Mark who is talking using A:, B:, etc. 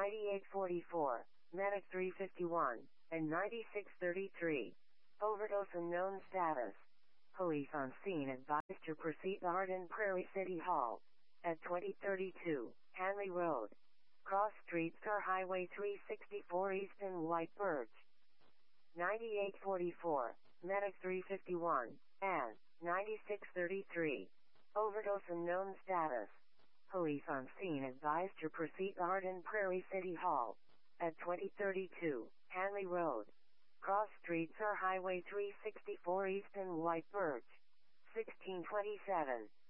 A: 9844, Medic 351, and 9633. Overdose unknown status. Police on scene advised to proceed to Arden Prairie City Hall at 2032 Hanley Road. Cross Street Star Highway 364 East and White Birch. 9844, Medic 351, and 9633. Overdose unknown status. Police on scene advised to proceed to Arden Prairie City Hall at 2032 Hanley Road. Cross Streets are Highway 364 East and White Birch. 1627.